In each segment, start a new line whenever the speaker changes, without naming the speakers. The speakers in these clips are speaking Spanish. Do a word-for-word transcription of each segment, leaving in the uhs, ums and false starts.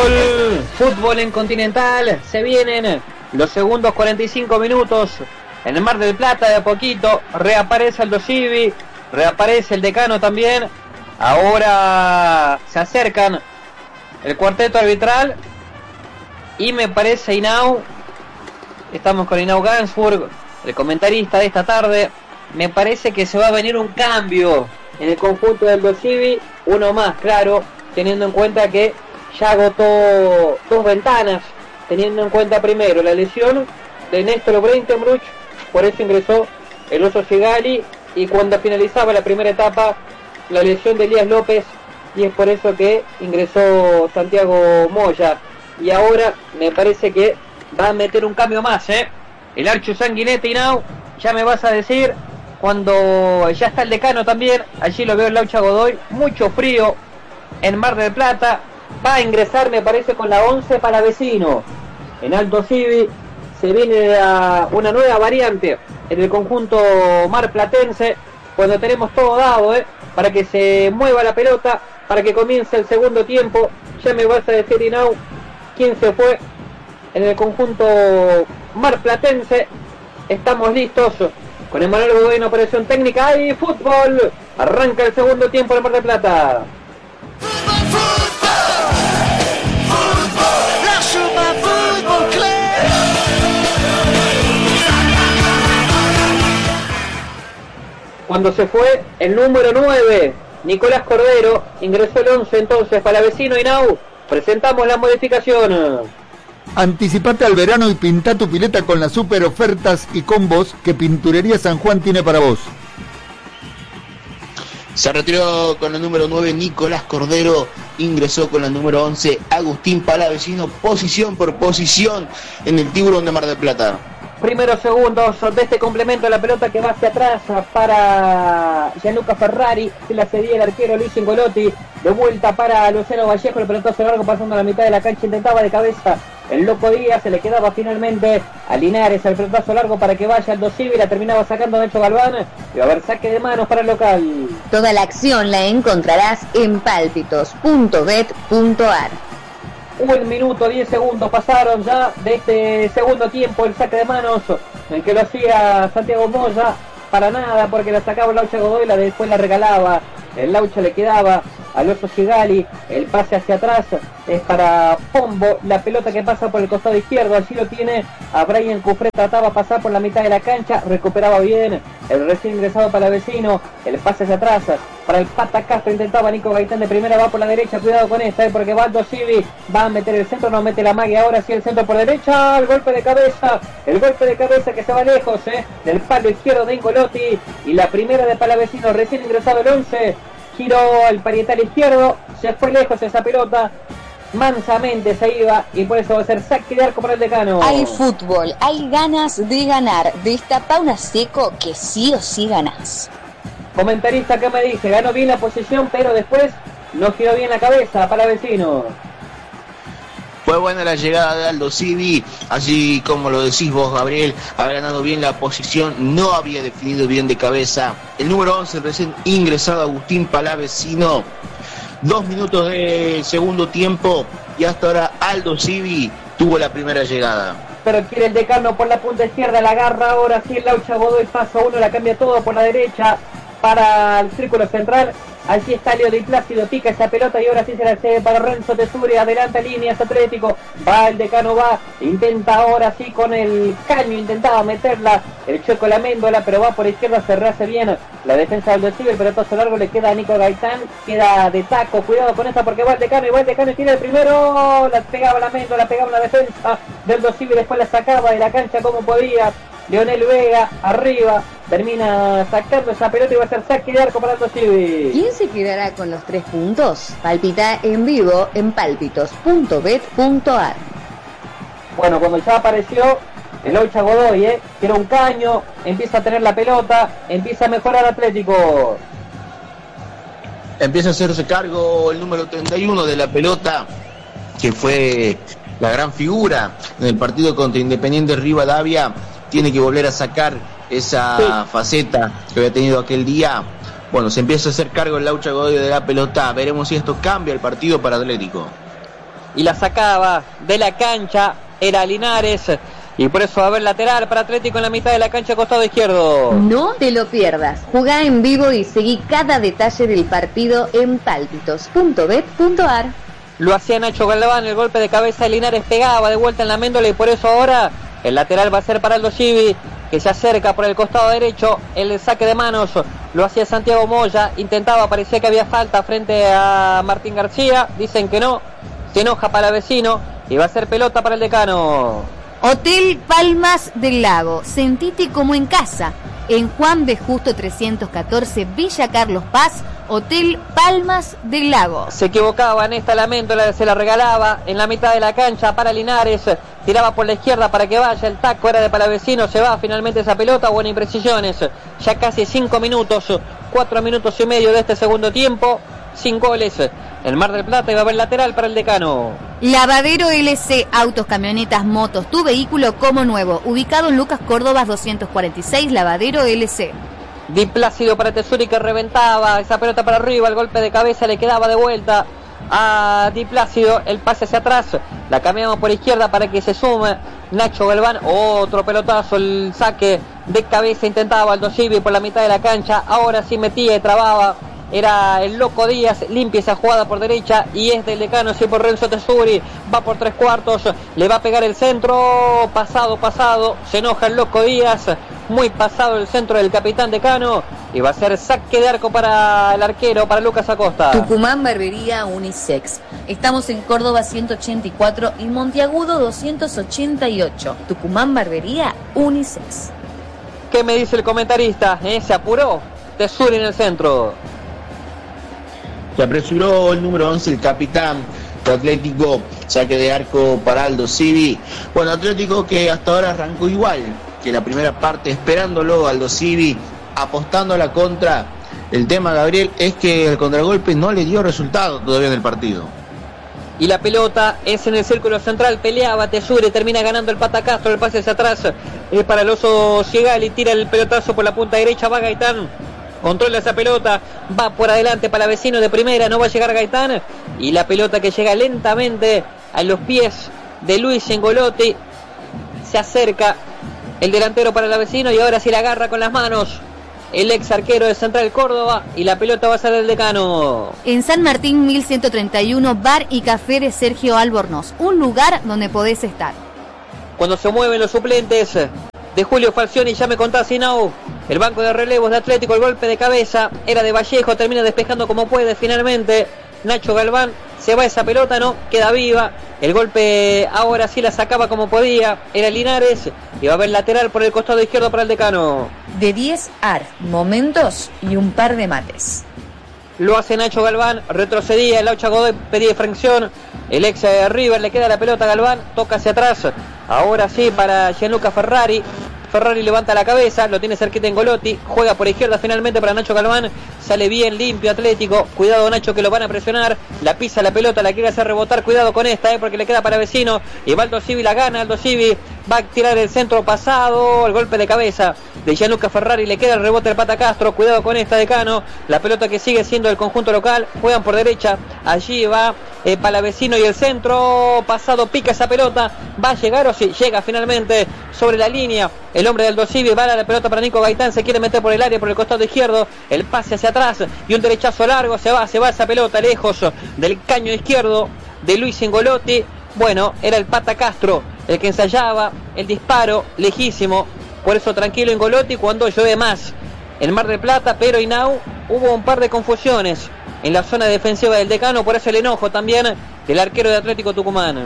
Fútbol, fútbol en Continental, se vienen los segundos cuarenta y cinco minutos en el Mar del Plata. De a poquito reaparece Aldo Civi, reaparece el Decano también. Ahora se acercan el cuarteto arbitral y me parece Inau, estamos con Inau Gansburg, el comentarista de esta tarde. Me parece que se va a venir un cambio en el conjunto del Aldo Civi, uno más, claro, teniendo en cuenta que ya agotó dos ventanas, teniendo en cuenta primero la lesión de Néstor Breitenbruch, por eso ingresó el Oso Sigali, y cuando finalizaba la primera etapa la lesión de Elías López, y es por eso que ingresó Santiago Moya. Y ahora me parece que va a meter un cambio más, ¿eh? El Archu Sanguinetti, Inau, ya me vas a decir, cuando ya está el Decano también, allí lo veo en Laucha Godoy, mucho frío en Mar del Plata. Va a ingresar, me parece, con la once para Vecino. En Aldo Civi se viene a una nueva variante en el conjunto marplatense, cuando tenemos todo dado, ¿eh? Para que se mueva la pelota, para que comience el segundo tiempo. Ya me vas a decir, Inau, quién se fue en el conjunto marplatense. Estamos listos con Emanuel Godoy en operación técnica. ¡Ay, fútbol! Arranca el segundo tiempo en Mar del Plata. Cuando se fue el número nueve, Nicolás Cordero, ingresó el once entonces para Vecino. Inau, presentamos la modificación.
Anticipate al verano y pinta tu pileta con las super ofertas y combos que Pinturería San Juan tiene para vos.
Se retiró con el número nueve Nicolás Cordero, ingresó con el número once Agustín Palavecino, posición por posición en el Tiburón de Mar del Plata.
Primeros segundos de este complemento de la pelota que va hacia atrás para Gianluca Ferrari, se la cedía el arquero Luis Ingolotti, de vuelta para Luciano Vallejo, el pelotazo largo pasando a la mitad de la cancha, intentaba de cabeza el Loco Díaz, se le quedaba finalmente a Linares el pelotazo largo para que vaya Aldo Civi, la terminaba sacando Nacho Galván, y va a haber saque de manos para el local.
Toda la acción la encontrarás en pálpitos punto bet punto ar.
Un minuto, diez segundos pasaron ya de este segundo tiempo, el saque de manos, el que lo hacía Santiago Moya, para nada, porque la sacaba el Laucha Godoy, la después la regalaba, el Laucha le quedaba al Oso Sigali, el pase hacia atrás es para Pombo, la pelota que pasa por el costado izquierdo, allí lo tiene a Brian Cufré, trataba de pasar por la mitad de la cancha, recuperaba bien el recién ingresado para Vecino, el pase hacia atrás para el Pata Castro, intentaba Nico Gaitán de primera, va por la derecha, cuidado con esta, ¿eh? Porque va Aldo Civi, va a meter el centro, no mete la magia, ahora sí el centro por derecha, el golpe de cabeza, el golpe de cabeza que se va lejos, ¿eh? Del palo izquierdo de Ingolotti, y la primera de Palavecino, recién ingresado el once, giró el parietal izquierdo, se fue lejos esa pelota, mansamente se iba, y por eso va a ser saque de arco para el Decano.
Hay fútbol, hay ganas de ganar, destapa una seco que sí o sí ganás.
Comentarista que me dice, ganó bien la posición, pero después no giró bien la cabeza para Vecino.
Fue buena la llegada de Aldo Civi, así como lo decís vos, Gabriel, ha ganado bien la posición, no había definido bien de cabeza. El número once, recién ingresado, Agustín Palavecino. Dos minutos de segundo tiempo y hasta ahora Aldo Civi tuvo la primera llegada.
Pero quiere el Decano por la punta izquierda, la agarra ahora sí el Laucha Godoy, paso uno, la cambia todo por la derecha para el círculo central. Allí está Leo Di Plácido, pica esa pelota y ahora sí se la cede para Renzo Tesuri, adelanta líneas Atlético, va el Decano, va, intenta ahora sí con el caño, intentaba meterla, el Choco Laméndola, pero va por izquierda, se rehace bien la defensa del Aldo Civi, el pelotazo largo le queda a Nico Gaitán, queda de taco, cuidado con esta porque va el Decano, y va el Decano y tira el primero, la pegaba Laméndola, pegaba la defensa del Aldo Civi, después la sacaba de la cancha como podía, Leonel Vega arriba, termina sacando esa pelota y va a ser saque de arco para Aldo Civi.
¿Quién se quedará con los tres puntos? Palpita en vivo en pálpitos punto bet punto ar.
Bueno, cuando ya apareció el Laucha Godoy, eh, tira un caño, empieza a tener la pelota, empieza a mejorar Atlético.
Empieza a hacerse cargo el número treinta y uno de la pelota, que fue la gran figura en el partido contra Independiente Rivadavia. Tiene que volver a sacar esa sí. faceta que había tenido aquel día. Bueno, se empieza a hacer cargo el Laucha Godoy de la pelota. Veremos si esto cambia el partido para Atlético.
y la sacaba de la cancha, era Linares, y por eso va a haber lateral para Atlético en la mitad de la cancha, costado izquierdo.
No te lo pierdas, jugá en vivo y seguí cada detalle del partido en palpitos punto bet punto ar.
Lo hacía Nacho Galván, el golpe de cabeza de Linares pegaba de vuelta en la méndola, y por eso ahora el lateral va a ser para Aldo Civi, que se acerca por el costado derecho. El saque de manos lo hacía Santiago Moya, intentaba, parecía que había falta frente a Martín García, dicen que no, se enoja para el vecino y va a ser pelota para el Decano.
Hotel Palmas del Lago, sentite como en casa, en Juan B. Justo trescientos catorce, Villa Carlos Paz, Hotel Palmas del Lago.
Se equivocaba en esta lamento, se la regalaba en la mitad de la cancha para Linares, tiraba por la izquierda para que vaya, el taco era de Palavecino, se va finalmente esa pelota, buenas imprecisiones, ya casi cinco minutos, cuatro minutos y medio de este segundo tiempo, sin goles, el Mar del Plata, y va a haber lateral para el Decano.
Lavadero L C, autos, camionetas, motos, tu vehículo como nuevo, ubicado en Lucas Córdobas doscientos cuarenta y seis, Lavadero L C.
Di Plácido para Tesuri, que reventaba esa pelota para arriba, el golpe de cabeza le quedaba de vuelta a Di Plácido, el pase hacia atrás, la cambiamos por izquierda para que se sume Nacho Galván, otro pelotazo, el saque de cabeza, intentaba Aldo Civi por la mitad de la cancha, ahora sí metía y trababa, era el Loco Díaz, limpia esa jugada por derecha y es del Decano, sí, por Renzo Tesuri, va por tres cuartos, le va a pegar el centro, pasado, pasado, se enoja el Loco Díaz, muy pasado el centro del capitán Decano, y va a ser saque de arco para el arquero, para Lucas Acosta.
Tucumán Barbería Unisex. Estamos en Córdoba ciento ochenta y cuatro y Monteagudo doscientos ochenta y ocho. Tucumán Barbería Unisex.
¿Qué me dice el comentarista? ¿Eh? Se apuró Tesuri en el centro.
Se apresuró el número once, el capitán de Atlético, saque de arco para Aldo Civi. Bueno, Atlético que hasta ahora arrancó igual que la primera parte, esperándolo Aldo Civi, apostando a la contra. El tema, Gabriel, es que el contragolpe no le dio resultado todavía en el partido.
Y la pelota es en el círculo central, peleaba Tesuri, termina ganando el Pata Castro, el pase hacia atrás es para el Oso Ciegali, tira el pelotazo por la punta derecha, va Gaitán, controla esa pelota, va por adelante para vecino de primera, no va a llegar Gaitán, y la pelota que llega lentamente a los pies de Luis Engolotti, se acerca el delantero para la vecino y ahora sí la agarra con las manos el ex arquero de Central Córdoba, y la pelota va a ser del Decano.
En San Martín mil ciento treinta y uno, Bar y Café de Sergio Albornoz, un lugar donde podés estar.
Cuando se mueven los suplentes de Julio Falcioni, ya me contás, Inau, el banco de relevos de Atlético, el golpe de cabeza era de Vallejo, termina despejando como puede finalmente Nacho Galván, se va esa pelota, no, queda viva, el golpe ahora sí la sacaba como podía, era Linares, y va a haber lateral por el costado izquierdo para el Decano.
De diez ar, momentos y un par de mates.
Lo hace Nacho Galván, retrocedía, el Laucha Godoy pedía fracción, el ex eh, River le queda la pelota a Galván, toca hacia atrás, ahora sí para Gianluca Ferrari, Ferrari levanta la cabeza, lo tiene cerquita Engolotti, juega por izquierda finalmente para Nacho Galván, sale bien limpio Atlético, cuidado Nacho que lo van a presionar, la pisa la pelota, la quiere hacer rebotar, cuidado con esta, eh, porque le queda para vecino, y va Aldo Civi, la gana, Aldo Civi va a tirar el centro pasado, el golpe de cabeza de Gianluca Ferrari, le queda el rebote del Pata Castro, cuidado con esta Decano, la pelota que sigue siendo del conjunto local, juegan por derecha, allí va eh, Palavecino y el centro pasado, pica esa pelota, va a llegar o sí, llega finalmente sobre la línea, el hombre de Aldo Civi, va a la pelota para Nico Gaitán, se quiere meter por el área por el costado izquierdo, el pase hacia atrás y un derechazo largo, se va, se va esa pelota lejos del caño izquierdo de Luis Engolotti. Bueno, era el Pata Castro el que ensayaba el disparo lejísimo, por eso tranquilo Engolotti cuando llueve más en Mar del Plata, pero Inau hubo un par de confusiones en la zona defensiva del Decano, por eso el enojo también del arquero de Atlético Tucumán.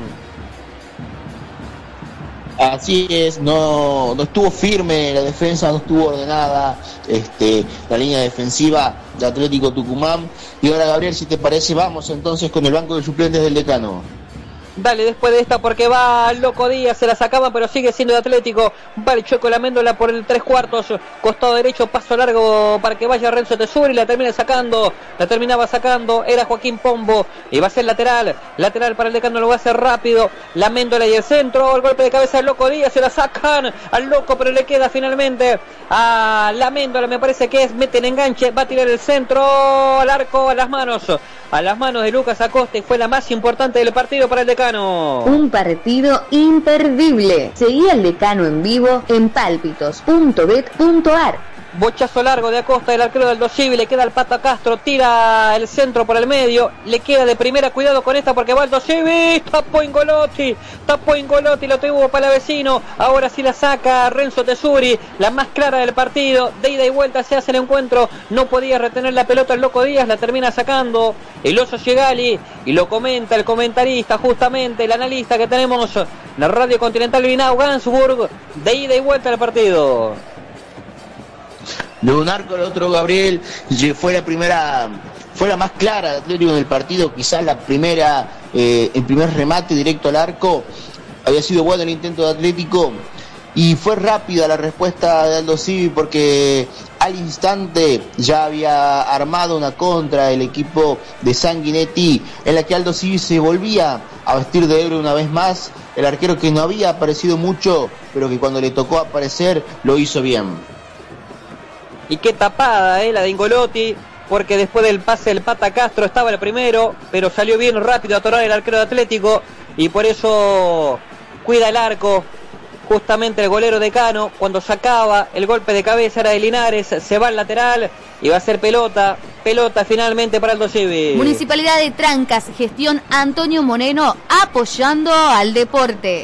Así es, no, no estuvo firme la defensa, no estuvo ordenada este, la línea defensiva de Atlético Tucumán. Y ahora, Gabriel, si te parece, vamos entonces con el banco de suplentes del Decano.
Dale, después de esta, porque va Loco Díaz, se la sacaba, pero sigue siendo de Atlético. Va el Chueco Laméndola por el tres cuartos, costado derecho, paso largo para que vaya Renzo Tesuri, la termina sacando, la terminaba sacando, era Joaquín Pombo, y va a ser lateral, lateral para el Decano, lo va a hacer rápido, Laméndola y el centro, el golpe de cabeza del Loco Díaz, se la sacan al Loco, pero le queda finalmente a Laméndola, me parece que es, meten enganche, va a tirar el centro, al arco, a las manos a las manos de Lucas Acosta y fue la más importante del partido para el Decano.
Un partido imperdible. Seguí al Decano en vivo en pálpitos punto bet punto ar.
Bochazo largo de Acosta, el arquero del Aldo Civi, le queda al Pata Castro, tira el centro por el medio, le queda de primera, cuidado con esta porque va Aldo Civi, tapó Ingolotti, tapó Ingolotti, lo tuvo Palavecino, ahora sí la saca Renzo Tesuri, la más clara del partido, de ida y vuelta se hace el encuentro, no podía retener la pelota el Loco Díaz, la termina sacando el Oso Llegali, y lo comenta el comentarista, justamente el analista que tenemos en la Radio Continental Vinau Gansburg, de ida y vuelta del partido.
De un arco al otro, Gabriel, fue la primera, fue la más clara de Atlético en el partido, quizás la primera, eh, el primer remate directo al arco, había sido bueno el intento de Atlético, y fue rápida la respuesta de Aldo Civi porque al instante ya había armado una contra el equipo de Sanguinetti, en la que Aldo Civi se volvía a vestir de héroe una vez más, el arquero que no había aparecido mucho, pero que cuando le tocó aparecer lo hizo bien.
Y qué tapada, eh, la de Ingolotti, porque después del pase del Pata Castro estaba el primero, pero salió bien rápido a atorar el arquero de Atlético, y por eso cuida el arco, justamente el golero Decano, cuando sacaba el golpe de cabeza era de Linares, se va al lateral, y va a ser pelota, pelota finalmente para Aldo Civi.
Municipalidad de Trancas, gestión Antonio Moreno, apoyando al deporte.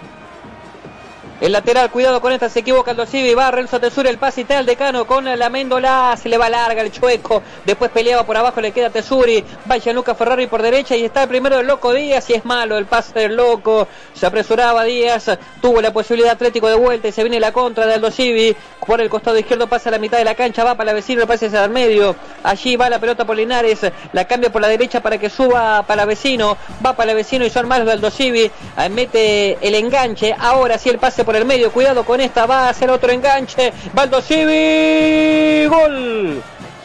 El lateral, cuidado con esta, se equivoca Aldo Civi, va Renzo Tesuri, el pase y tal Decano con la Méndola, se le va larga el chueco, después peleaba por abajo, le queda Tesuri, va Gianluca Ferrari por derecha y está el primero del Loco Díaz, y es malo el pase del Loco, se apresuraba Díaz, tuvo la posibilidad Atlético de vuelta y se viene la contra de Aldo Civi, por el costado izquierdo pasa a la mitad de la cancha, va para la vecino, el pase hacia el medio, allí va la pelota por Linares, la cambia por la derecha para que suba para la vecino, va para la vecino y son malos de Aldo Civi, mete el enganche, ahora sí el pase por el medio, cuidado con esta, va a hacer otro enganche, va Aldo Civi, gol,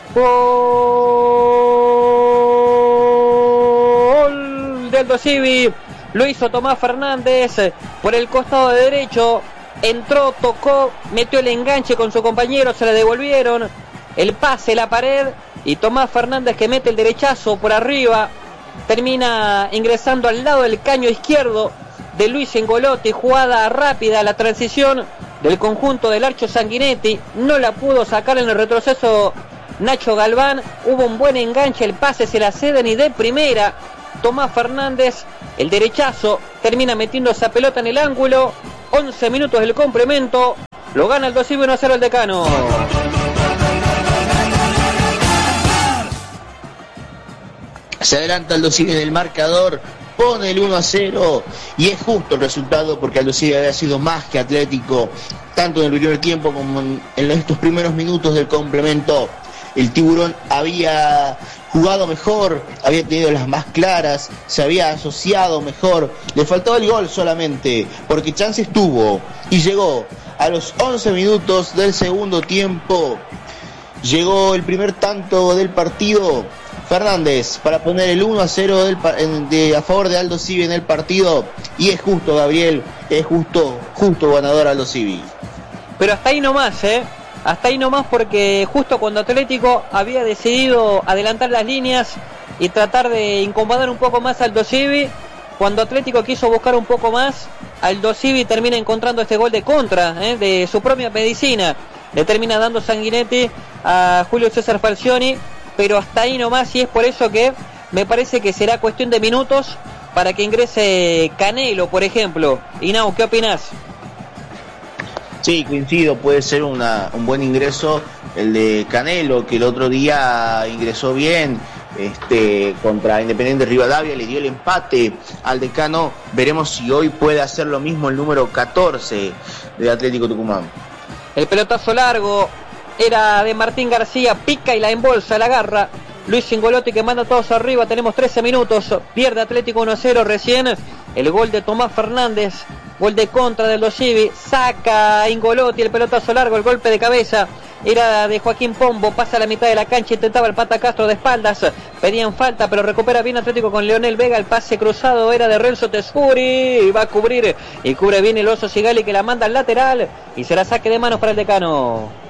gol de Aldo Civi, lo hizo Tomás Fernández por el costado de derecho, entró, tocó, metió el enganche con su compañero, se le devolvieron, el pase, la pared, y Tomás Fernández que mete el derechazo por arriba, termina ingresando al lado del caño izquierdo de Luis Ingolotti, jugada rápida, la transición del conjunto del Archo Sanguinetti, no la pudo sacar en el retroceso Nacho Galván, hubo un buen enganche, el pase se la ceden y de primera Tomás Fernández, el derechazo, termina metiendo esa pelota en el ángulo, once minutos del complemento, lo gana el Aldo Civi uno a cero el Decano.
Se adelanta Aldo Civi en el marcador, pone el uno a cero y es justo el resultado porque Aldo Civi había sido más que Atlético, tanto en el primer tiempo como en, en estos primeros minutos del complemento. El Tiburón había jugado mejor, había tenido las más claras, se había asociado mejor, le faltaba el gol solamente, porque chances tuvo, y llegó a los once minutos del segundo tiempo, llegó el primer tanto del partido, Fernández, para poner el uno a cero del, de, a favor de Aldo Civi en el partido, y es justo, Gabriel, es justo, justo ganador Aldo Civi.
Pero hasta ahí nomás, eh. Hasta ahí nomás porque justo cuando Atlético había decidido adelantar las líneas y tratar de incomodar un poco más a Aldo Civi, cuando Atlético quiso buscar un poco más, Aldo Civi termina encontrando este gol de contra, eh, de su propia medicina. Le termina dando Sanguinetti a Julio César Falcioni, pero hasta ahí nomás, y es por eso que me parece que será cuestión de minutos para que ingrese Canelo, por ejemplo. Inau, ¿qué opinás?
Sí, coincido, puede ser una, un buen ingreso el de Canelo, que el otro día ingresó bien este, contra Independiente Rivadavia, le dio el empate al Decano. Veremos si hoy puede hacer lo mismo el número catorce de Atlético Tucumán.
El pelotazo largo era de Martín García, pica y la embolsa, la agarra Luis Ingolotti que manda todos arriba. Tenemos trece minutos, pierde Atlético uno a cero recién. El gol de Tomás Fernández, gol de contra de Aldo Civi, saca Ingolotti, el pelotazo largo, el golpe de cabeza era de Joaquín Pombo, pasa a la mitad de la cancha, intentaba el Pata Castro de espaldas, pedían falta pero recupera bien Atlético con Leonel Vega, el pase cruzado era de Renzo Tesuri, y va a cubrir y cubre bien el Oso Sigali que la manda al lateral y será saque de manos para el Decano.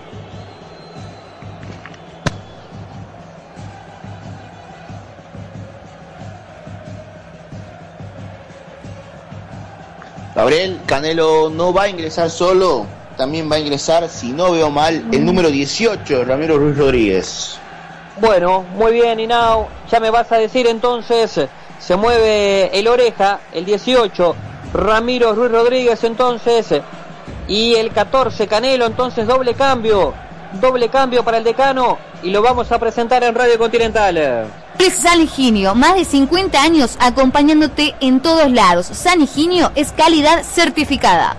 Gabriel, Canelo no va a ingresar solo, también va a ingresar, si no veo mal, el número dieciocho, Ramiro Ruiz Rodríguez.
Bueno, muy bien, Inau, ya me vas a decir entonces, se mueve el Oreja, el dieciocho, Ramiro Ruiz Rodríguez entonces, y el catorce, Canelo, entonces doble cambio, doble cambio para el decano, y lo vamos a presentar en Radio Continental.
Es San Higinio, más de cincuenta años acompañándote en todos lados. San Higinio es calidad certificada.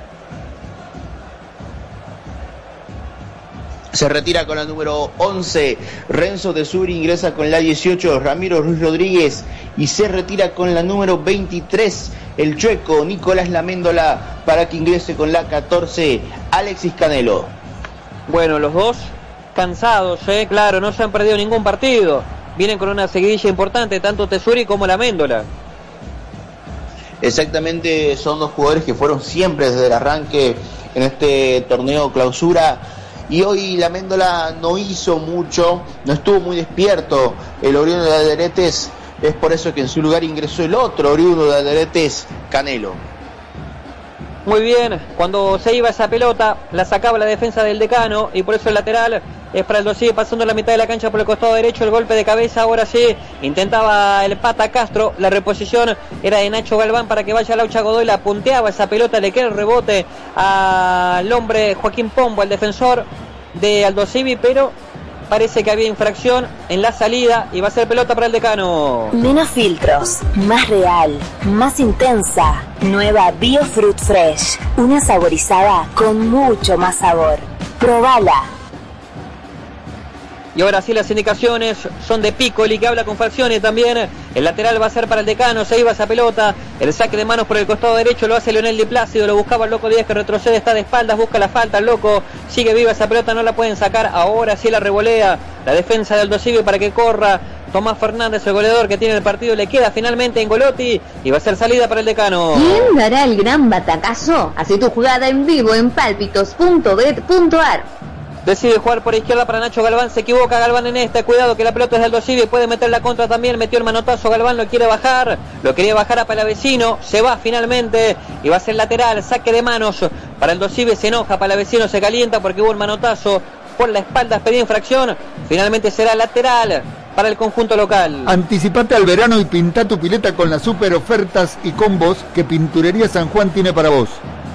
Se retira con la número once, Renzo de Sur ingresa con la dieciocho, Ramiro Ruiz Rodríguez, y se retira con la número veintitrés, el chueco Nicolás Laméndola, para que ingrese con la catorce, Alexis Canelo.
Bueno, los dos cansados, eh, claro, no se han perdido ningún partido. Vienen con una seguidilla importante, tanto Tesuri como Laméndola.
Exactamente, son dos jugadores que fueron siempre desde el arranque en este torneo clausura. Y hoy Laméndola no hizo mucho, no estuvo muy despierto el oriundo de Alderetes. Es por eso que en su lugar ingresó el otro oriundo de Alderetes, Canelo.
Muy bien, cuando se iba esa pelota, la sacaba la defensa del decano, y por eso el lateral es para el dos, sigue pasando la mitad de la cancha por el costado derecho, el golpe de cabeza, ahora sí, intentaba el Pata Castro, la reposición era de Nacho Galván para que vaya Laucha Godoy, la punteaba esa pelota, le queda el rebote al hombre Joaquín Pombo, al defensor de Aldo Civi, pero parece que había infracción en la salida y va a ser pelota para el decano.
Menos filtros, más real, más intensa. Nueva Biofruit Fresh, una saborizada con mucho más sabor. Probala.
Y ahora sí las indicaciones son de Piccoli, que habla con Falcioni también. El lateral va a ser para el decano, se iba esa pelota. El saque de manos por el costado derecho lo hace Leonel Di Plácido, lo buscaba el Loco Díaz, que retrocede, está de espaldas, busca la falta, el Loco sigue viva esa pelota, no la pueden sacar. Ahora sí la revolea la defensa de Aldo Civi para que corra Tomás Fernández, el goleador que tiene el partido, le queda finalmente en Golotti y va a ser salida para el decano.
¿Quién dará el gran batacazo? Así tu jugada en vivo en palpitos punto bet punto ar.
Decide jugar por izquierda para Nacho Galván, se equivoca Galván en esta, cuidado que la pelota es de Aldo Civi, puede meter la contra también, metió el manotazo, Galván lo quiere bajar, lo quería bajar a Palavecino, se va finalmente y va a ser lateral, saque de manos para Aldo Civi, se enoja, Palavecino se calienta porque hubo un manotazo por la espalda, pedía infracción, finalmente será lateral para el conjunto local.
Anticipate al verano y pintá tu pileta con las super ofertas y combos que Pinturería San Juan tiene para vos.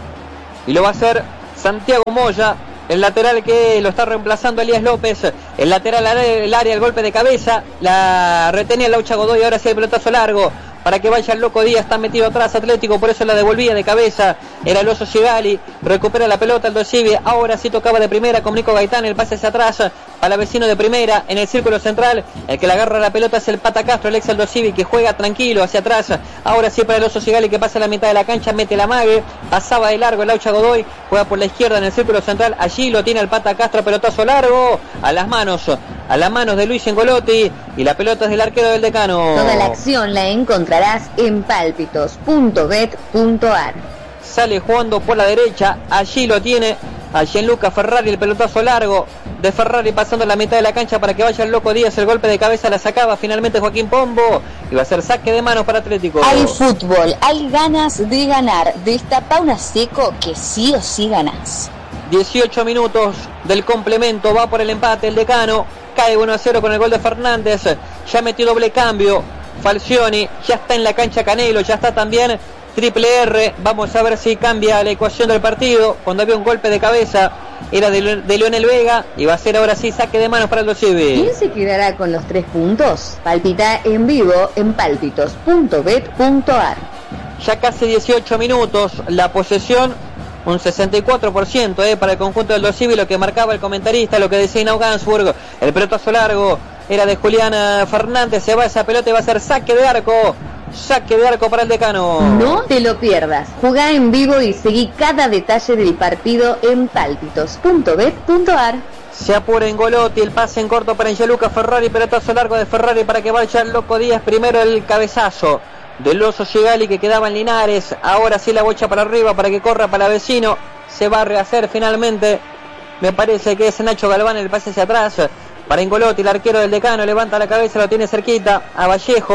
Y lo va a hacer Santiago Moya, el lateral que lo está reemplazando Elías López, el lateral al área, el golpe de cabeza, la retenía Laucha Godoy, ahora sí el pelotazo largo para que vaya el Loco Díaz, está metido atrás Atlético, por eso la devolvía de cabeza, era el Oso Sigali, recupera la pelota Aldo Civi, ahora sí tocaba de primera con Nico Gaitán, el pase hacia atrás, para vecino de primera, en el círculo central, el que le agarra la pelota es el Pata Castro, el ex Aldo Civi, que juega tranquilo hacia atrás, ahora sí para el Oso Sigali, que pasa a la mitad de la cancha, mete la mague, pasaba de largo el Laucha Godoy, juega por la izquierda en el círculo central, allí lo tiene el Pata Castro, pelotazo largo, a las manos, a las manos de Luis Engolotti, y la pelota es del arquero del decano.
Toda la acción la encontrarás en palpitos punto bet punto ar.
Sale jugando por la derecha, allí lo tiene a Gianluca Ferrari, el pelotazo largo de Ferrari pasando la mitad de la cancha para que vaya el Loco Díaz, el golpe de cabeza la sacaba finalmente Joaquín Pombo y va a ser saque de manos para Atlético.
Hay fútbol, hay ganas de ganar, destapa una seco que sí o sí ganás.
dieciocho minutos del complemento, va por el empate el decano, cae uno a cero con el gol de Fernández, ya metió doble cambio Falcioni, ya está en la cancha Canelo, ya está también Triple R, vamos a ver si cambia la ecuación del partido, cuando había un golpe de cabeza era de, de Leonel Vega y va a ser ahora sí saque de manos para Aldo Civi.
¿Quién se quedará con los tres puntos? Palpita en vivo en palpitos punto bet punto ar.
Ya casi dieciocho minutos, la posesión un sesenta y cuatro por ciento eh, para el conjunto del Aldo Civi, lo que marcaba el comentarista, lo que decía Inau Gansburg, el pelotazo largo era de Julián Fernández, se va esa pelota y va a ser saque de arco, saque de arco para el decano.
No te lo pierdas, jugá en vivo y seguí cada detalle del partido en palpitos punto bet punto ar.
Se apura en Golotti, el pase en corto para Gianluca Ferrari, pelotazo largo de Ferrari para que vaya el Loco Díaz, primero el cabezazo del Oso Sigali que quedaba en Linares, ahora sí la bocha para arriba para que corra para vecino, se va a rehacer finalmente, me parece que es Nacho Galván, el pase hacia atrás para Engolotti, el arquero del decano, levanta la cabeza, lo tiene cerquita a Vallejo,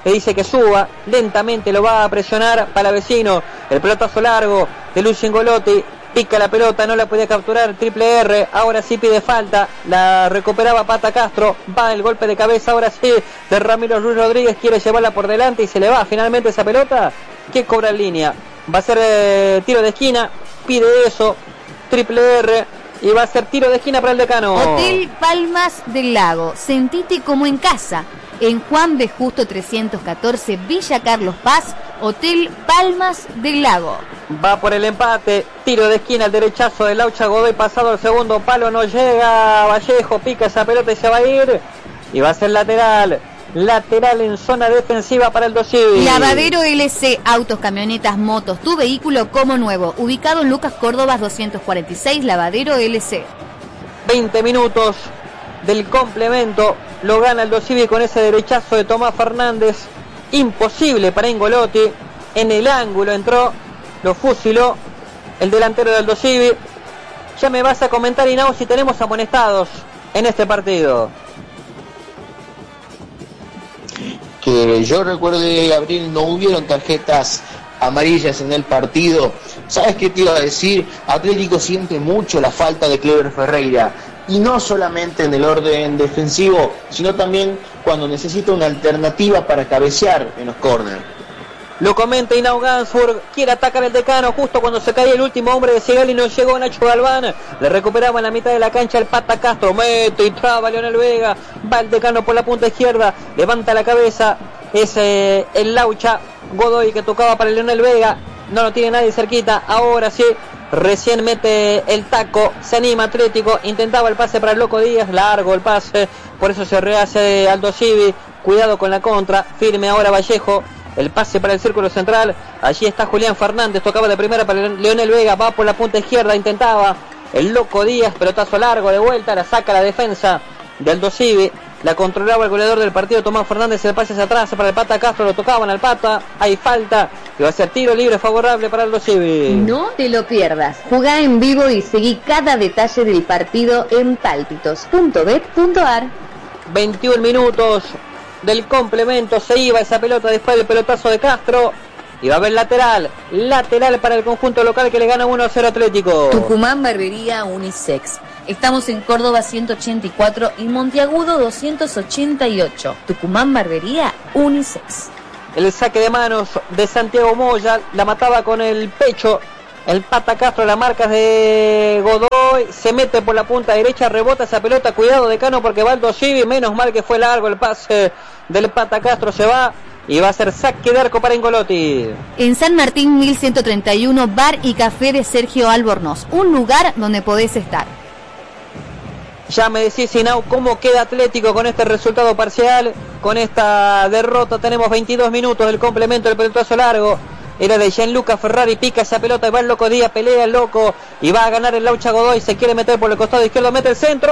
le dice que suba, lentamente lo va a presionar Palavecino, el pelotazo largo de Lucio Ingolotti, pica la pelota, no la podía capturar Triple R, ahora sí pide falta, la recuperaba Pata Castro, va el golpe de cabeza, ahora sí, de Ramiro Ruiz Rodríguez, quiere llevarla por delante y se le va finalmente esa pelota, que cobra en línea, va a ser eh, tiro de esquina, pide eso, Triple R, y va a ser tiro de esquina para el Decano.
Hotel Palmas del Lago, sentite como en casa. En Juan B. Justo trescientos catorce, Villa Carlos Paz, Hotel Palmas del Lago.
Va por el empate, tiro de esquina, el derechazo de Laucha Godoy, pasado el segundo palo, no llega Vallejo, pica esa pelota y se va a ir. Y va a ser lateral, lateral en zona defensiva para el Dosivi.
Lavadero L C, autos, camionetas, motos, tu vehículo como nuevo. Ubicado en Lucas Córdoba doscientos cuarenta y seis, Lavadero L C.
veinte minutos del complemento, lo gana el Dosivi con ese derechazo de Tomás Fernández, imposible para Ingolotti, en el ángulo entró, lo fusiló el delantero del Dosivi. Ya me vas a comentar, Inau, si tenemos amonestados en este partido.
Que yo recuerde, Gabriel, no hubieron tarjetas amarillas en el partido. ¿Sabes qué te iba a decir? Atlético siente mucho la falta de Clever Ferreira, y no solamente en el orden defensivo, sino también cuando necesita una alternativa para cabecear en los córneres.
Lo comenta Inau Gansburg, quiere atacar el Decano justo cuando se cae el último hombre de Sigali, no llegó Nacho Galván, le recuperaba en la mitad de la cancha el Pata Castro, mete y traba Leonel Vega, va el Decano por la punta izquierda, levanta la cabeza, es eh, el Laucha Godoy que tocaba para Leonel Vega, no lo tiene nadie cerquita, ahora sí, recién mete el taco, se anima Atlético, intentaba el pase para el Loco Díaz, largo el pase, por eso se rehace Aldo Civi, cuidado con la contra, firme ahora Vallejo, el pase para el círculo central, allí está Julián Fernández, tocaba de primera para Leonel Vega, va por la punta izquierda, intentaba el Loco Díaz, pelotazo largo de vuelta, la saca la defensa de Aldo Civi, la controlaba el goleador del partido Tomás Fernández, el pase hacia atrás para el Pata Castro, lo tocaban al Pata, hay falta, y va a ser tiro libre favorable para Aldo Civi.
No te lo pierdas, jugá en vivo y seguí cada detalle del partido en palpitos punto bet punto ar.
veintiún minutos del complemento, se iba esa pelota después del pelotazo de Castro, y va a haber lateral, lateral para el conjunto local que le gana uno a cero Atlético.
Tucumán Barbería Unisex. Estamos en Córdoba ciento ochenta y cuatro y Monteagudo doscientos ochenta y ocho. Tucumán Barbería Unisex.
El saque de manos de Santiago Moya, la mataba con el pecho el Pata Castro, la marca de Godoy, se mete por la punta derecha, rebota esa pelota, cuidado Decano porque va Aldo Civi, menos mal que fue largo el pase del Pata Castro, se va y va a ser saque de arco para Ingolotti.
En San Martín mil ciento treinta y uno, bar y café de Sergio Albornoz, un lugar donde podés estar.
Ya me decís, Inau, cómo queda Atlético con este resultado parcial, con esta derrota. Tenemos veintidós minutos del complemento del pelotazo largo. Era de Gianluca Ferrari, pica esa pelota y va el Loco Díaz, pelea el Loco y va a ganar el Laucha Godoy, se quiere meter por el costado izquierdo, mete el centro,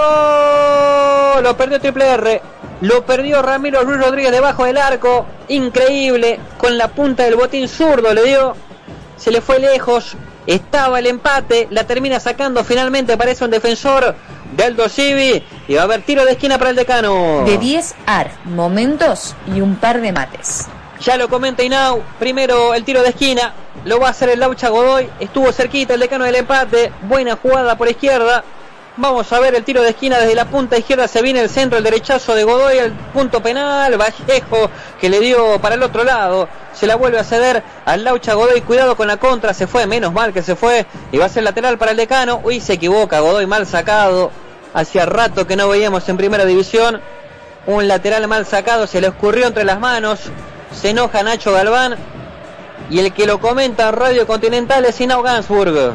lo perdió Triple R, lo perdió Ramiro Ruiz Rodríguez debajo del arco, increíble, con la punta del botín zurdo le dio, se le fue lejos, estaba el empate, la termina sacando finalmente, parece un defensor de Aldo Civi y va a haber tiro de esquina para el Decano.
De diez ar, momentos y un par de mates.
Ya lo comenta Inau, primero el tiro de esquina, lo va a hacer el Laucha Godoy, estuvo cerquita el Decano del empate, buena jugada por izquierda, vamos a ver el tiro de esquina desde la punta izquierda, se viene el centro, el derechazo de Godoy, el punto penal, Vallejo que le dio para el otro lado, se la vuelve a ceder al Laucha Godoy, cuidado con la contra, se fue, menos mal que se fue, y va a ser lateral para el Decano, uy se equivoca Godoy, mal sacado, hacía rato que no veíamos en primera división, un lateral mal sacado, se le escurrió entre las manos, se enoja Nacho Galván y el que lo comenta en Radio Continental es Inau Gansburg.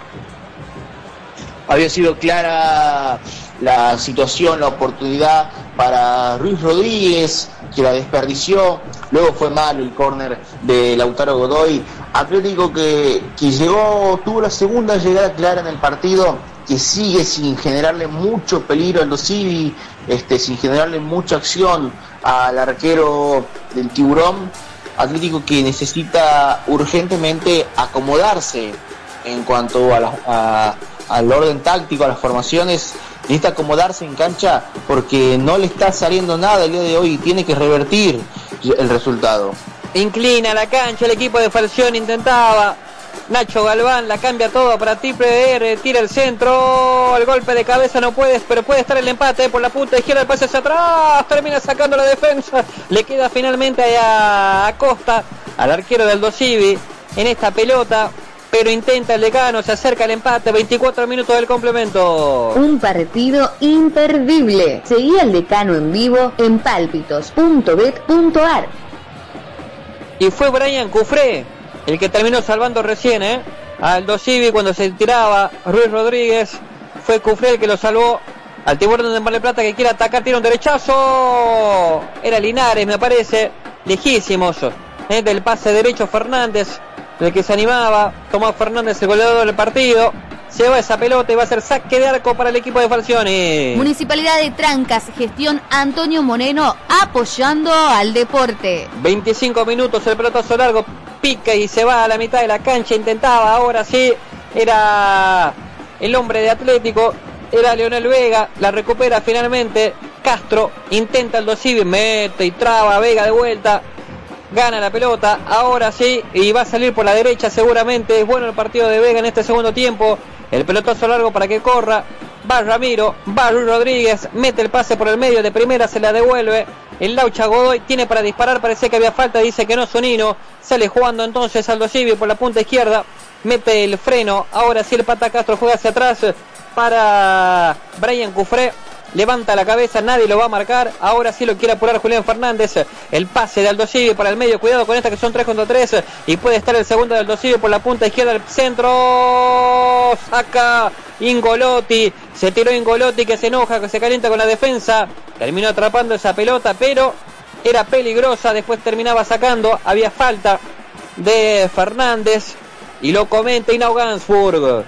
Había sido clara la situación, la oportunidad para Ruiz Rodríguez, que la desperdició, luego fue malo el córner de Lautaro Godoy. Atlético que, que llegó, tuvo la segunda llegada clara en el partido, que sigue sin generarle mucho peligro al Dosivi, este, sin generarle mucha acción al arquero del Tiburón. Atlético que necesita urgentemente acomodarse en cuanto a la, a, al orden táctico, a las formaciones, necesita acomodarse en cancha porque no le está saliendo nada el día de hoy y tiene que revertir el resultado.
Inclina la cancha el equipo de Falcioni, intentaba. Nacho Galván la cambia todo para Triple R, tira el centro, el golpe de cabeza no puede, pero puede estar el empate por la punta izquierda, el pase hacia atrás, termina sacando la defensa, le queda finalmente a Acosta, al arquero del Aldosivi, en esta pelota, pero intenta el Decano, se acerca al empate, veinticuatro minutos del complemento.
Un partido imperdible. Seguí al Decano en vivo en pálpitos punto bet punto ar.
Y fue Brian Cufré el que terminó salvando recién, ¿eh? Al Aldosivi cuando se tiraba Ruiz Rodríguez. Fue Cufré el que lo salvó al Tiburón de Mar del Plata, que quiere atacar, tiene un derechazo. Era Linares, me parece. Lejísimos, ¿eh? Del pase derecho Fernández, el que se animaba. Tomás Fernández, el goleador del partido. Se va esa pelota y va a ser saque de arco para el equipo de Falcioni.
Municipalidad de Trancas, gestión Antonio Moreno, apoyando al deporte.
veinticinco minutos, el pelotazo largo, pica y se va a la mitad de la cancha, intentaba, ahora sí, era el hombre de Atlético, era Leonel Vega, la recupera finalmente Castro, intenta el Aldosivi, mete y traba, Vega de vuelta, gana la pelota, ahora sí, y va a salir por la derecha seguramente. Es bueno el partido de Vega en este segundo tiempo. El pelotazo largo para que corra, va Ramiro, va Luis Rodríguez, mete el pase por el medio, de primera se la devuelve. El Laucha Godoy tiene para disparar, parece que había falta, dice que no, Sonino. Sale jugando entonces Aldosivi por la punta izquierda, mete el freno, ahora sí el Pata Castro juega hacia atrás para Brian Cufré. Levanta la cabeza, nadie lo va a marcar. Ahora sí lo quiere apurar Julián Fernández. El pase de Aldosivi para el medio. Cuidado con esta que son tres contra tres. Y puede estar el segundo de Aldosivi por la punta izquierda del centro. Saca Ingolotti. Se tiró Ingolotti, que se enoja, que se calienta con la defensa. Terminó atrapando esa pelota, pero era peligrosa. Después terminaba sacando. Había falta de Fernández. Y lo comenta Inau Gansburg.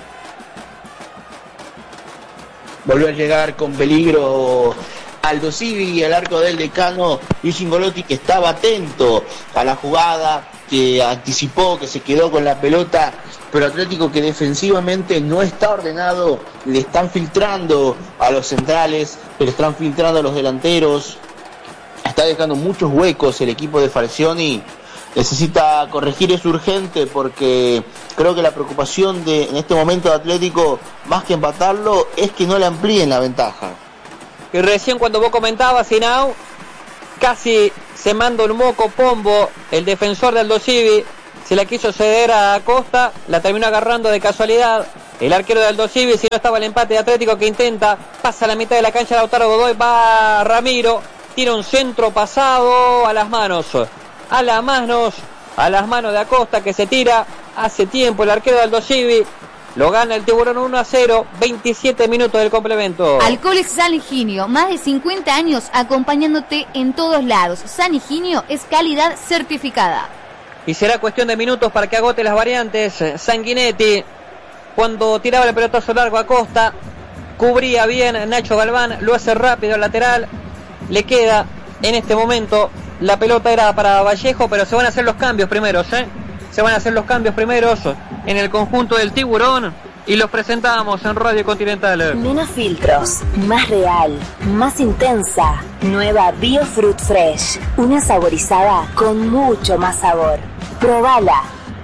Volvió a llegar con peligro Aldosivi al arco del Decano, y Ingolotti, que estaba atento a la jugada, que anticipó, que se quedó con la pelota, pero Atlético, que defensivamente no está ordenado, le están filtrando a los centrales, le están filtrando a los delanteros, está dejando muchos huecos el equipo de Falcioni. Necesita corregir, es urgente, porque creo que la preocupación de en este momento de Atlético, más que empatarlo, es que no le amplíen la ventaja.
Y recién cuando vos comentabas, Inau, casi se manda un moco Pombo, el defensor de Aldosivi, se la quiso ceder a Acosta, la terminó agarrando de casualidad el arquero de Aldosivi. Si no estaba el empate de Atlético, que intenta, pasa a la mitad de la cancha Lautaro Godoy, va Ramiro, tira un centro pasado a las manos. A las manos, a las manos de Acosta, que se tira hace tiempo el arquero de Aldosivi. Lo gana el Tiburón uno a cero, veintisiete minutos del complemento.
Alcoholes San Higinio, más de cincuenta años acompañándote en todos lados. San Higinio es calidad certificada.
Y será cuestión de minutos para que agote las variantes. Sanguinetti, cuando tiraba el pelotazo largo a Acosta, cubría bien Nacho Galván, lo hace rápido al lateral. Le queda en este momento, la pelota era para Vallejo, pero se van a hacer los cambios primeros, ¿eh? Se van a hacer los cambios primeros en el conjunto del Tiburón, y los presentamos en Radio Continental.
Menos filtros, más real, más intensa. Nueva Biofruit Fresh, una saborizada con mucho más sabor. Probala.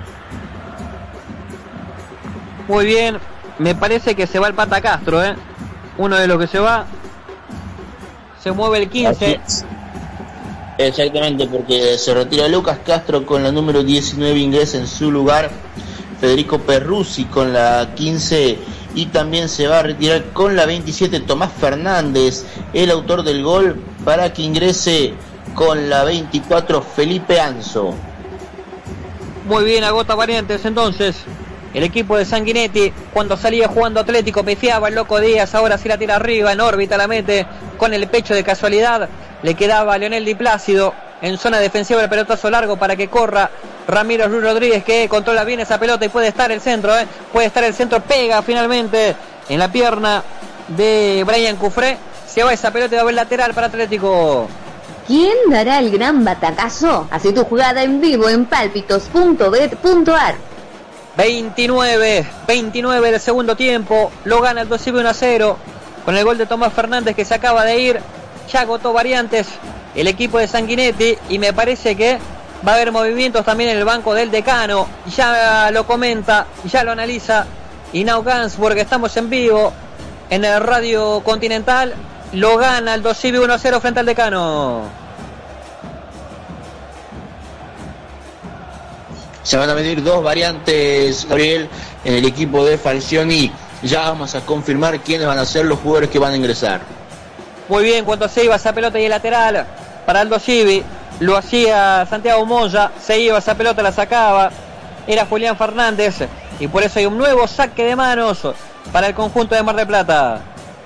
Muy bien, me parece que se va el Pata Castro, ¿eh? Uno de los que se va. Se mueve el quince.
Exactamente, porque se retira Lucas Castro con la número diecinueve, ingresa en su lugar Federico Perruzzi con la quince, y también se va a retirar con la veintisiete Tomás Fernández, el autor del gol, para que ingrese con la veinticuatro Felipe Anzo.
Muy bien, agota variantes entonces el equipo de Sanguinetti. Cuando salía jugando Atlético pifiaba el Loco Díaz, ahora sí la tira arriba, en órbita la mete con el pecho de casualidad. Le quedaba a Leonel Di Plácido en zona defensiva, el pelotazo largo para que corra Ramiro Luis Rodríguez, que controla bien esa pelota, y puede estar el centro, ¿eh? Puede estar el centro, pega finalmente en la pierna de Brian Cufré. Se va esa pelota y va a haber lateral para Atlético.
¿Quién dará el gran batacazo? Haz tu jugada en vivo en pálpitos punto bet punto ar.
veintinueve, veintinueve del segundo tiempo, lo gana el Aldosivi uno a cero, con el gol de Tomás Fernández, que se acaba de ir. Ya agotó variantes el equipo de Sanguinetti y me parece que va a haber movimientos también en el banco del Decano. Ya lo comenta, ya lo analiza Inau Gansburg. Estamos en vivo en el Radio Continental. Lo gana el Aldosivi uno a cero frente al Decano.
Se van a venir dos variantes, Gabriel, en el equipo de Falcioni. Ya vamos a confirmar quiénes van a ser los jugadores que van a ingresar.
Muy bien, cuando se iba esa pelota y el lateral para Aldosivi, lo hacía Santiago Moya, se iba esa pelota, la sacaba, era Julián Fernández, y por eso hay un nuevo saque de manos para el conjunto de Mar del Plata.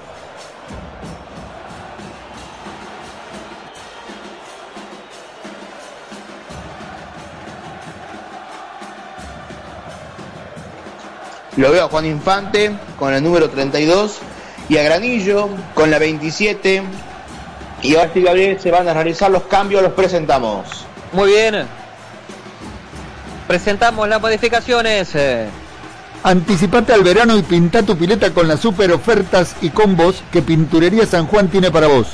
Lo veo a Juan Infante con el número treinta y dos y a Granillo con la veintisiete. Y ahora sí, Gabriel, se van a realizar los cambios, los presentamos.
Muy bien. Presentamos las modificaciones.
Anticipate al verano y pinta tu pileta con las super ofertas y combos que Pinturería San Juan tiene para vos.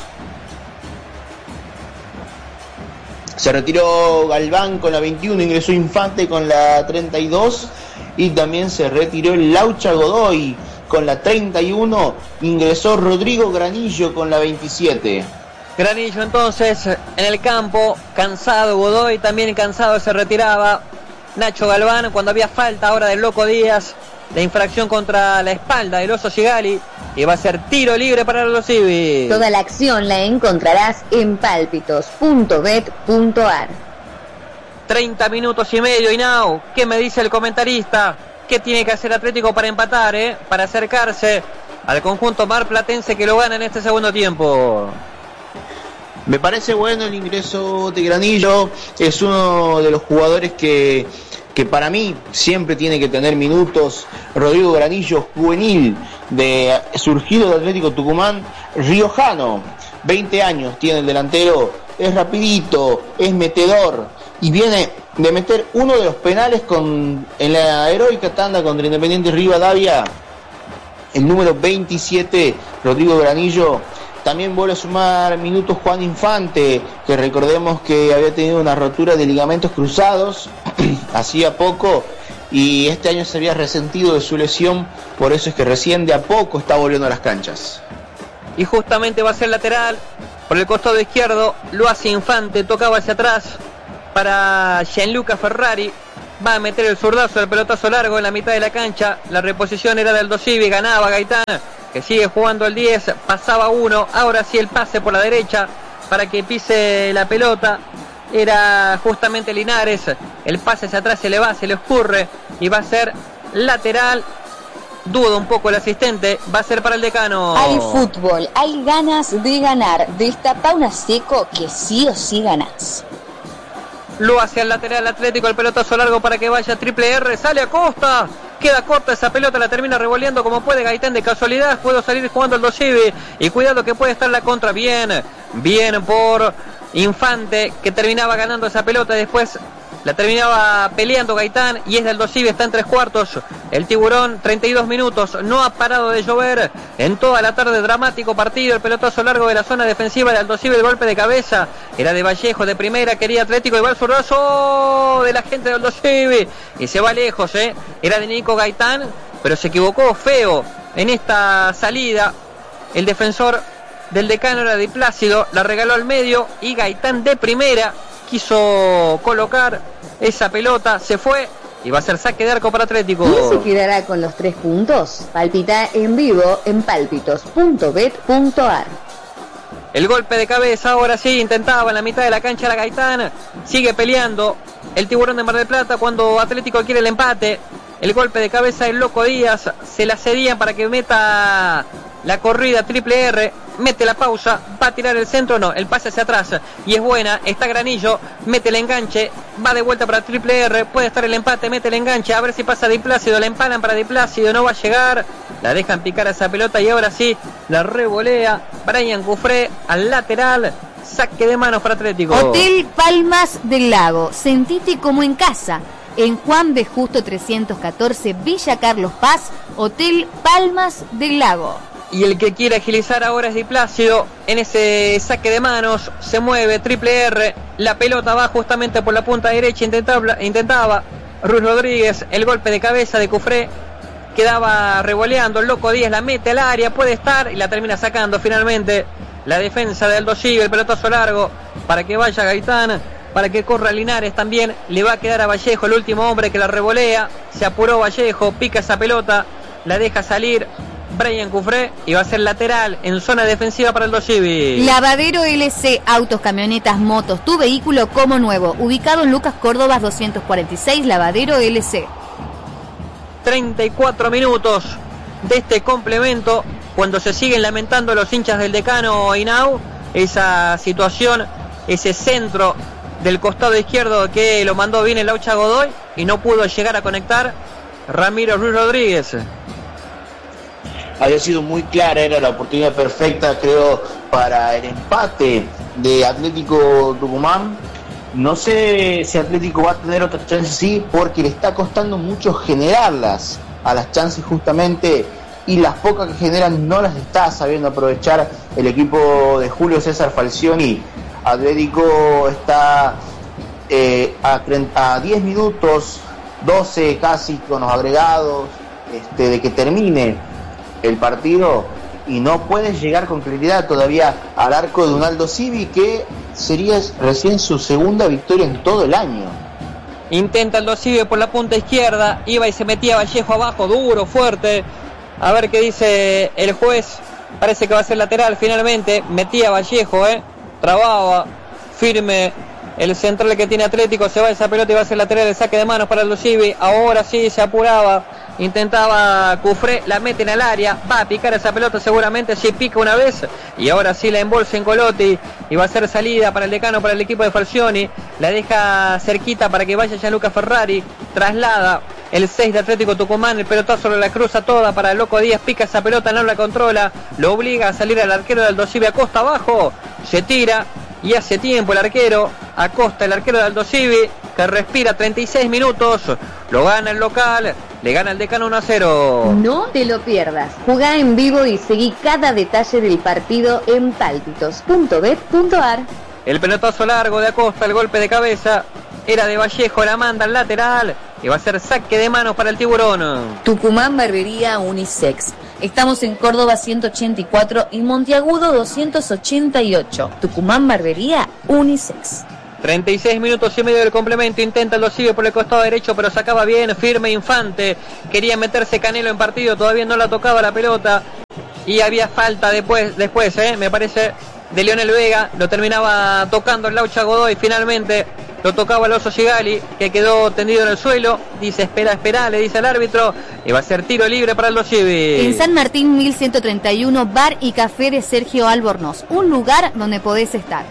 Se retiró Galván con la veintiuno, ingresó Infante con la treinta y dos y también se retiró el Laucha Godoy con la treinta y uno, ingresó Rodrigo Granillo con la veintisiete.
Granillo entonces en el campo, cansado Godoy, también cansado se retiraba Nacho Galván cuando había falta ahora del Loco Díaz, la infracción contra la espalda del Oso Sigali, y va a ser tiro libre para los Civi.
Toda la acción la encontrarás en pálpitos punto bet punto ar.
treinta minutos y medio, Inau, ¿qué me dice el comentarista? ¿Qué tiene que hacer Atlético para empatar, eh? Para acercarse al conjunto marplatense que lo gana en este segundo tiempo?
Me parece bueno el ingreso de Granillo, es uno de los jugadores que, que para mí siempre tiene que tener minutos. Rodrigo Granillo, juvenil, de surgido de Atlético Tucumán, riojano, veinte años tiene el delantero, es rapidito, es metedor y viene de meter uno de los penales con, en la heroica tanda contra Independiente Rivadavia, el número veintisiete, Rodrigo Granillo. También vuelve a sumar minutos Juan Infante, que recordemos que había tenido una rotura de ligamentos cruzados hacía poco y este año se había resentido de su lesión, por eso es que recién de a poco está volviendo a las canchas.
Y justamente va a ser lateral por el costado izquierdo, lo hace Infante, tocaba hacia atrás para Gianluca Ferrari, va a meter el zurdazo, el pelotazo largo en la mitad de la cancha, la reposición era del Aldosivi, ganaba Gaitán, que sigue jugando el diez, pasaba uno, ahora sí el pase por la derecha para que pise la pelota, era justamente Linares, el pase hacia atrás se le va, se le escurre y va a ser lateral, duda un poco el asistente, va a ser para el Decano.
Hay fútbol, hay ganas de ganar, destapa una seco que sí o sí ganás.
Lo hace al lateral Atlético, el pelotazo largo para que vaya Triple R, sale a Costa, queda corta esa pelota, la termina revoleando como puede Gaitán de casualidad, puedo salir jugando al Aldosivi y cuidado que puede estar la contra, bien, bien por Infante que terminaba ganando esa pelota, después la terminaba peleando Gaitán y es del Aldosivi, está en tres cuartos, el Tiburón, treinta y dos minutos, no ha parado de llover en toda la tarde, dramático partido, el pelotazo largo de la zona defensiva del Aldosivi, el golpe de cabeza, era de Vallejo, de primera, quería Atlético y va el zurdazo de la gente del Aldosivi y se va lejos, eh, era de Nico Gaitán, pero se equivocó feo en esta salida, el defensor del Decano era Di Plácido, la regaló al medio y Gaitán de primera quiso colocar esa pelota, se fue y va a ser saque de arco para Atlético.
¿Quién se quedará con los tres puntos? Palpita en vivo en pálpitos punto bet punto ar.
El golpe de cabeza, ahora sí, intentaba en la mitad de la cancha la Gaitán, sigue peleando el Tiburón de Mar del Plata cuando Atlético quiere el empate, el golpe de cabeza del Loco Díaz, se la cedían para que meta la corrida Triple R, mete la pausa, va a tirar el centro, no, el pase hacia atrás y es buena, está Granillo, mete el enganche, va de vuelta para Triple R, puede estar el empate, mete el enganche, a ver si pasa Di Plácido, la empanan para Di Plácido, no va a llegar, la dejan picar a esa pelota y ahora sí, la revolea Brian Cufré al lateral, saque de manos para Atlético.
Hotel Palmas del Lago, sentite como en casa. En Juan B. Justo trescientos catorce, Villa Carlos Paz, Hotel Palmas del Lago.
Y el que quiere agilizar ahora es Di Plácido. En ese saque de manos se mueve Triple R. La pelota va justamente por la punta derecha. Intentaba, intentaba Ruiz Rodríguez. El golpe de cabeza de Cufré. Quedaba revoleando. El Loco Díaz la mete al área. Puede estar y la termina sacando finalmente. La defensa de Aldo Civi. El pelotazo largo para que vaya Gaitán. Para que corra Linares también. Le va a quedar a Vallejo, el último hombre que la revolea. Se apuró Vallejo. Pica esa pelota. La deja salir Brian Cufré y va a ser lateral en zona defensiva para el Aldo Civi.
Lavadero L C, autos, camionetas, motos, tu vehículo como nuevo. Ubicado en Lucas Córdobas doscientos cuarenta y seis, Lavadero L C.
treinta y cuatro minutos de este complemento, cuando se siguen lamentando los hinchas del Decano Henao, esa situación, ese centro del costado izquierdo que lo mandó bien el Laucha Godoy y no pudo llegar a conectar Ramiro Ruiz Rodríguez.
Había sido muy clara, era la oportunidad perfecta, creo, para el empate de Atlético Tucumán. No sé si Atlético va a tener otra chance, sí, porque le está costando mucho generarlas a las chances justamente, y las pocas que generan no las está sabiendo aprovechar el equipo de Julio César Falcioni. Atlético está eh, a, treinta, a diez minutos, doce casi con los agregados, este, de que termine el partido, y no puede llegar con claridad todavía al arco de un Aldo Civi, que sería recién su segunda victoria en todo el año.
Intenta Aldo Civi por la punta izquierda, iba y se metía Vallejo abajo, duro, fuerte. A ver qué dice el juez. Parece que va a ser lateral finalmente. Metía Vallejo, eh. Trababa firme el central que tiene Atlético. Se va esa pelota y va a ser lateral el saque de manos para Aldo Civi. Ahora sí se apuraba. Intentaba Cufré, la meten al área, va a picar esa pelota seguramente, si pica una vez, y ahora sí la embolsa en Colotti, y va a ser salida para el Decano, para el equipo de Falcioni, la deja cerquita para que vaya Gianluca Ferrari, traslada el seis de Atlético Tucumán, el pelotazo la cruza toda para el Loco Díaz, pica esa pelota, no la controla, lo obliga a salir al arquero del Aldo Civi a costa abajo, se tira, y hace tiempo el arquero, Acosta, el arquero de Aldo Civi, que respira treinta y seis minutos, lo gana el local, le gana el Decano uno a cero.
No te lo pierdas. Jugá en vivo y seguí cada detalle del partido en palpitos punto bet punto ar.
El pelotazo largo de Acosta, el golpe de cabeza, era de Vallejo, la manda al lateral, y va a ser saque de manos para el Tiburón.
Tucumán Barbería Unisex. Estamos en Córdoba ciento ochenta y cuatro y Monteagudo doscientos ochenta y ocho. Tucumán Barbería Unisex.
treinta y seis minutos y medio del complemento, intenta lo sigue por el costado derecho, pero sacaba bien, firme Infante, quería meterse Canelo en partido, todavía no la tocaba la pelota, y había falta después, después eh, me parece, de Leonel Vega, lo terminaba tocando el Laucha Godoy, finalmente lo tocaba el Oso Gigali, que quedó tendido en el suelo, dice espera, espera, le dice al árbitro, y va a ser tiro libre para el Aldo Civi.
En San Martín mil ciento treinta y uno, bar y café de Sergio Albornoz, un lugar donde podés estar.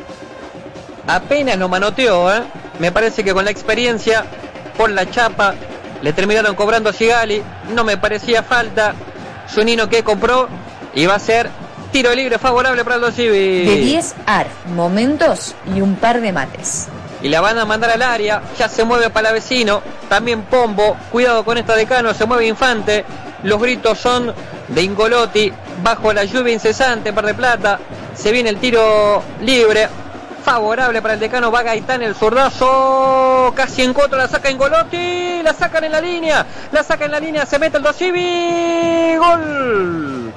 Apenas lo manoteó, ¿eh? Me parece que con la experiencia, por la chapa, le terminaron cobrando a Gigali, no me parecía falta, Zunino que compró, y va a ser tiro libre favorable para Aldo Civi.
De diez ar, momentos y un par de mates.
Y la van a mandar al área, ya se mueve para vecino, también Pombo, cuidado con esta Decano, se mueve Infante, los gritos son de Ingolotti, bajo la lluvia incesante en Mar del Plata, se viene el tiro libre, favorable para el Decano, va Gaitán, el zurdazo, casi en contra, la saca Ingolotti, la sacan en la línea, la saca en la línea, se mete el Aldo Civi, gol,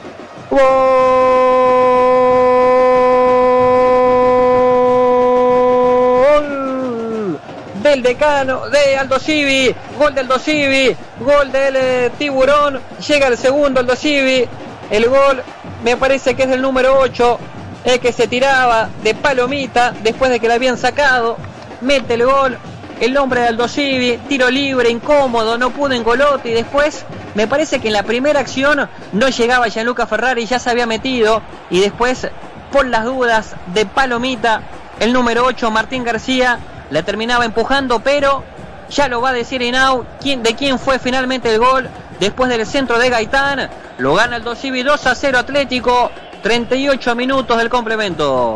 gol del Decano, de Aldo Civi, gol del Aldo Civi, gol del eh, Tiburón, llega el segundo Aldo Civi, el gol me parece que es del número ocho, el que se tiraba de palomita después de que la habían sacado, mete el gol, el nombre de Aldo Civi, tiro libre, incómodo, no pudo en Golotti, y después me parece que en la primera acción no llegaba Gianluca Ferrari, ya se había metido, y después por las dudas de palomita, el número ocho Martín García la terminaba empujando, pero ya lo va a decir Henao quién, de quién fue finalmente el gol, después del centro de Gaitán, lo gana el Aldo Civi dos a cero Atlético, treinta y ocho minutos del complemento.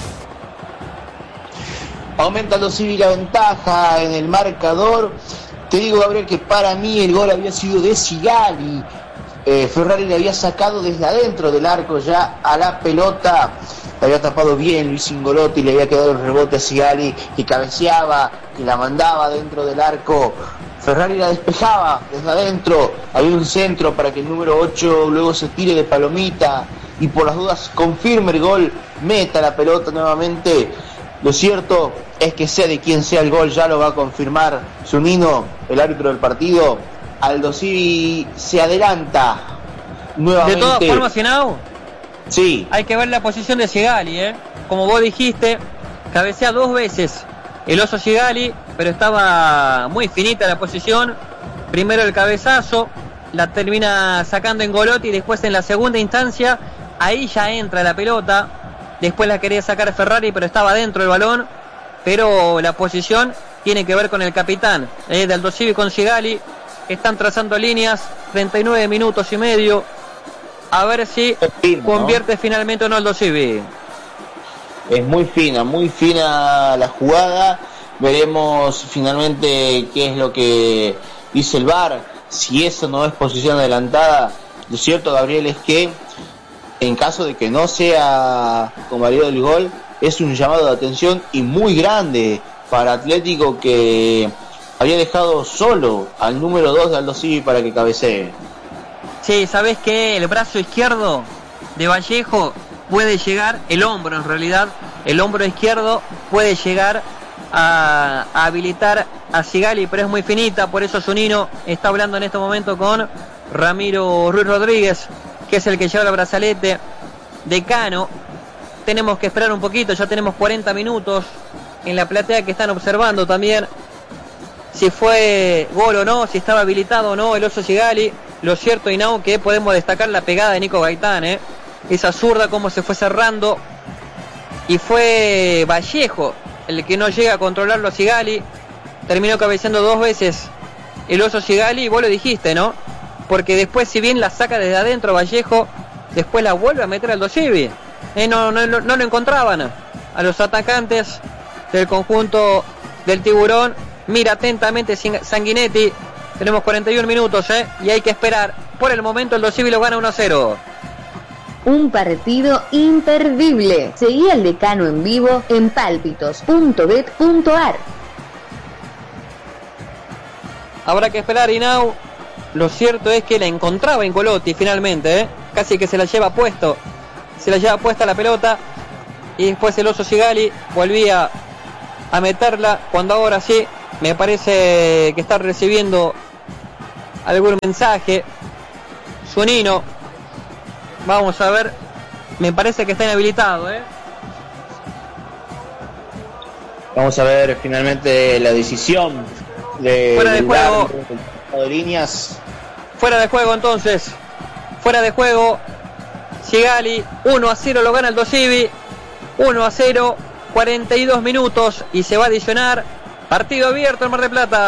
Aumenta Aldo Civi la ventaja en el marcador, Te digo, Gabriel, que para mí el gol había sido de Sigali. Eh, Ferrari le había sacado desde adentro del arco ya a la pelota. La había tapado bien Luis Ingolotti, le había quedado el rebote a Sigali, que cabeceaba, que la mandaba dentro del arco. Ferrari la despejaba desde adentro. Había un centro para que el número ocho luego se tire de palomita y por las dudas confirme el gol, meta la pelota nuevamente. Lo cierto es que sea de quien sea el gol, ya lo va a confirmar Zunino, el árbitro del partido. Aldo Civi se adelanta nuevamente.
De todas formas, Sinau,
sí,
hay que ver la posición de Sigali, ¿eh? Como vos dijiste, cabecea dos veces el oso Sigali, pero estaba muy finita la posición. Primero el cabezazo, la termina sacando Ingolotti, y después en la segunda instancia, ahí ya entra la pelota. Después la quería sacar Ferrari, pero estaba dentro del balón. Pero la posición tiene que ver con el capitán, ¿eh? de Aldo Civi con Sigali. Están trazando líneas, treinta y nueve minutos y medio. A ver si
fino,
convierte,
¿no?
finalmente o no Aldo Civi.
Es muy fina, muy fina la jugada. Veremos finalmente qué es lo que dice el V A R. Si eso no es posición adelantada, lo cierto, Gabriel, es que en caso de que no sea convalidado el gol, es un llamado de atención y muy grande para Atlético, que había dejado solo al número dos de Aldo Civi para que cabecee.
Sí, ¿sabés qué? El brazo izquierdo de Vallejo puede llegar, el hombro en realidad, el hombro izquierdo puede llegar a, a habilitar a Sigali, pero es muy finita. Por eso Zunino está hablando en este momento con Ramiro Ruiz Rodríguez, que es el que lleva el brazalete de Cano. Tenemos que esperar un poquito, ya tenemos cuarenta minutos en la platea, que están observando también si fue gol o no, si estaba habilitado o no el oso Sigali. Lo cierto, Inau, que podemos destacar la pegada de Nico Gaitán, ¿eh? esa zurda, cómo se fue cerrando, y fue Vallejo el que no llega a controlarlo a Sigali. Terminó cabeceando dos veces el oso Sigali, y vos lo dijiste, ¿no? Porque después, si bien la saca desde adentro Vallejo, después la vuelve a meter al Aldo Civi. Eh, no, no, no, no lo encontraban a los atacantes del conjunto del Tiburón. Mira atentamente Sanguinetti. Tenemos cuarenta y un minutos, ¿eh? y hay que esperar. Por el momento el Aldo Civi lo gana uno a cero.
Un partido imperdible. Seguí al Decano en vivo en pálpitos punto bet punto ar.
Habrá que esperar, Inau. Lo cierto es que la encontraba Ingolotti finalmente, ¿eh? casi que se la lleva puesto. Se la lleva puesta la pelota. Y después el oso Sigali volvía a meterla, cuando ahora sí me parece que está recibiendo algún mensaje Zunino. Vamos a ver. Me parece que está inhabilitado, ¿eh?
Vamos a ver finalmente la decisión de,
fuera de juego.
De líneas.
Fuera de juego entonces. Fuera de juego. Sigali, uno a cero lo gana Aldo Civi. uno a cero, cuarenta y dos minutos y se va a adicionar. Partido abierto en Mar del Plata.